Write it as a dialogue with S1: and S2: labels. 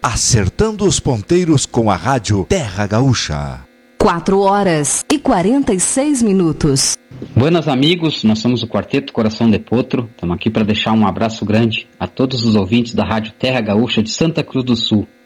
S1: Acertando os ponteiros com a rádio Terra Gaúcha.
S2: 4h46.
S3: Buenas amigos, nós somos o Quarteto Coração de Potro. Estamos aqui para deixar um abraço grande a todos os ouvintes da rádio Terra Gaúcha de Santa Cruz do Sul.